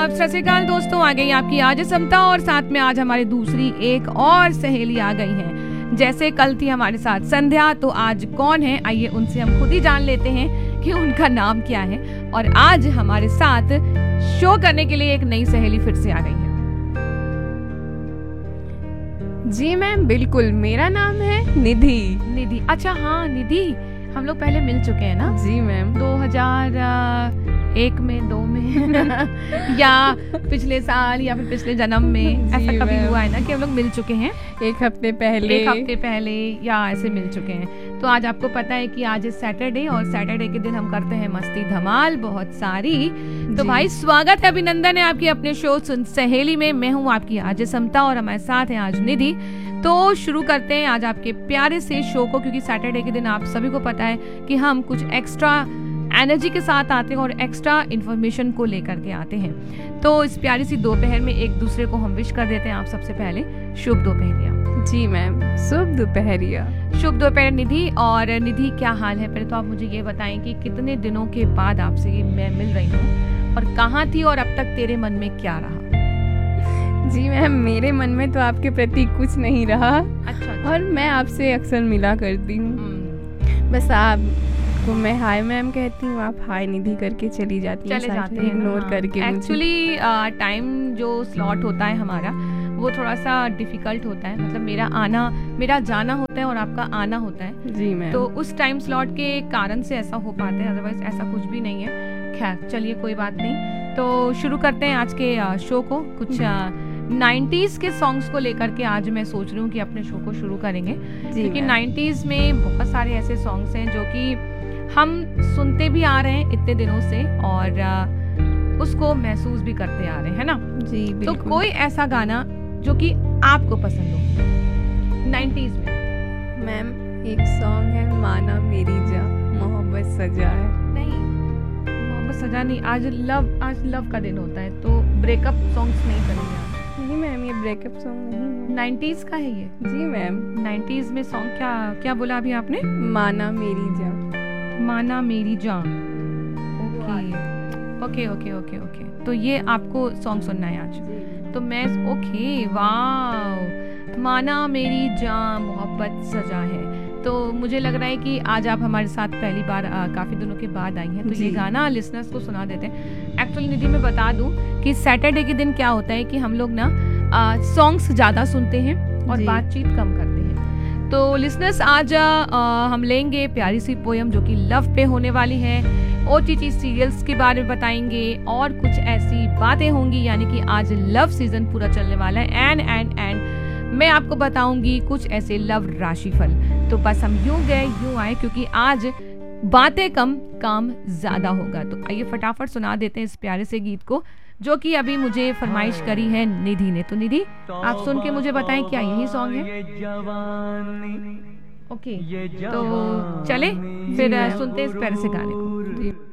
अब सत श्री अकाल दोस्तों, आ गई आपकी आज समता और साथ में आज हमारी दूसरी एक और सहेली आ गई हैं। जैसे कल थी हमारे साथ संध्या, तो आज कौन है आइए उनसे हम खुद ही जान लेते हैं कि उनका नाम क्या है। और आज हमारे साथ शो करने के लिए एक नई सहेली फिर से आ गई है। जी मैम बिल्कुल, मेरा नाम है निधि। निधि, अच्छा हाँ निधि, हम लोग पहले मिल चुके हैं ना। जी मैम, 2001 में 2 में या पिछले साल या फिर पिछले जन्म में ऐसा कभी हुआ है ना कि हम लोग मिल चुके हैं। एक हफ्ते पहले या ऐसे मिल चुके हैं। तो आज आपको पता है कि आज सैटरडे और सैटरडे के दिन हम करते हैं मस्ती धमाल बहुत सारी। तो भाई स्वागत है, अभिनंदन है आपकी अपने शो सुन सहेली में। मैं हूँ आपकी आज समता और हमारे साथ है आज निधि। तो शुरू करते हैं आज आपके प्यारे से शो को, क्योंकि सैटरडे के दिन आप सभी को पता है कि हम कुछ एक्स्ट्रा एनर्जी के साथ आते हैं और एक्स्ट्रा इन्फॉर्मेशन को लेकर के आते हैं। तो इस प्यारी सी दोपहर में एक दूसरे को हम विश कर देते हैं। आप सबसे पहले शुभ दोपहरिया। जी मैम, शुभ दोपहरिया। शुभ दोपहर निधि। और निधि क्या हाल है? पहले तो आप मुझे ये बताएं कि कितने दिनों के बाद आपसे मैं मिल रही हूँ और कहाँ थी और अब तक तेरे मन में क्या रहा? जी मैम, मेरे मन में तो आपके प्रति कुछ नहीं रहा। अच्छा। और मैं आपसे अक्सर मिला करती हूँ। बस आपको मैं हाय मैम कहती हूँ, आप हाय निधि करके चले जाते हैं इग्नोर करके। एक्चुअली टाइम जो स्लॉट होता है हमारा वो थोड़ा सा डिफिकल्ट होता है। मतलब मेरा जाना होता है और आपका आना होता है। जी मैम। तो उस टाइम स्लॉट के कारण से ऐसा हो पाता है, अदरवाइज ऐसा कुछ भी नहीं है। खैर चलिए कोई बात नहीं। तो शुरू करते हैं आज के शो को। कुछ 90s के सॉन्ग्स को लेकर के आज मैं सोच रही हूँ कि अपने शो को शुरू करेंगे, क्योंकि 90s में बहुत सारे ऐसे सॉन्ग्स हैं जो कि हम सुनते भी आ रहे हैं इतने दिनों से और उसको महसूस भी करते आ रहे हैं ना। जी बिल्कुल। तो कोई ऐसा गाना जो कि आपको पसंद हो 90s में? मैम एक सॉन्ग है माना मेरी जा, मोहब्बत सजा है। नहीं, मोहब्बत सजा नहीं। आज लव का दिन होता है, तो ब्रेकअप सॉन्ग्स नहीं करेंगे। नहीं मैम, ये ब्रेकअप सॉन्ग नहीं है। 90s का है ये? जी मैम। 90s में सॉन्ग क्या बोला अभी आपने? माना मेरी जा। माना मेरी जान। ओके। तो ये आपको सॉन्ग सुनना है आज। तो मैं ओके, वाह, माना मेरी जान मोहब्बत सजा है। तो मुझे लग रहा है कि आज आप हमारे साथ पहली बार काफ़ी दिनों के बाद आई हैं, तो ये गाना लिसनर्स को सुना देते हैं। एक्चुअली निधि मैं बता दूं कि सैटरडे के दिन क्या होता है कि हम लोग ना सॉन्ग्स ज़्यादा सुनते हैं और बातचीत कम करते हैं। तो लिसनर्स आज हम लेंगे प्यारी सी पोयम जो कि लव पे होने वाली है। OTT सीरियल्स के बारे में बताएंगे और कुछ ऐसी बातें होंगी, यानी कि आज लव सीजन पूरा चलने वाला है। एंड मैं आपको बताऊंगी कुछ ऐसे लव राशिफल। तो बस हम यूं गए यूं आए, क्योंकि आज बातें कम काम ज्यादा होगा। तो आइए फटाफट सुना देते हैं इस प्यारे से गीत को जो कि अभी मुझे फरमाइश करी है निधि ने। तो निधि आप सुन के मुझे बताएं क्या यही सॉन्ग है? ओके, तो चले फिर सुनते हैं इस प्यारे से गाने को।